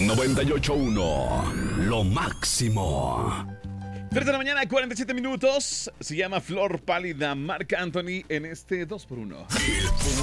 98.1, lo máximo. 3 de la mañana, 47 minutos. Se llama Flor Pálida, Marc Anthony en este 2x1.